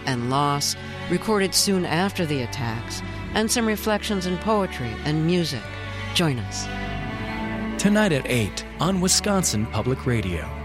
and loss, recorded soon after the attacks, and some reflections in poetry and music. Join us. Tonight at 8 on Wisconsin Public Radio.